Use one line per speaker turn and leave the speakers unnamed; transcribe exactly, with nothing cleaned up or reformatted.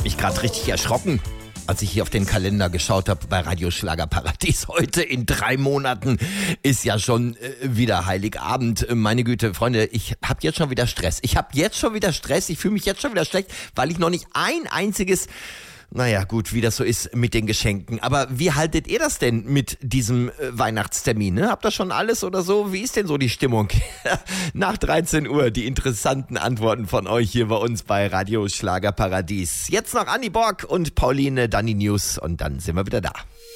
habe mich gerade richtig erschrocken, als ich hier auf den Kalender geschaut habe bei Radio Schlagerparadies. Heute in drei Monaten ist ja schon äh, wieder Heiligabend. Meine Güte, Freunde, ich habe jetzt schon wieder Stress. Ich habe jetzt schon wieder Stress. Ich fühle mich jetzt schon wieder schlecht, weil ich noch nicht ein einziges... Naja, gut, wie das so ist mit den Geschenken. Aber wie haltet ihr das denn mit diesem äh, Weihnachtstermin? Ne? Habt ihr schon alles oder so? Wie ist denn so die Stimmung? Nach dreizehn Uhr die interessanten Antworten von euch hier bei uns bei Radio Schlagerparadies. Jetzt noch Anni Borg und Pauline, dann die News und dann sind wir wieder da.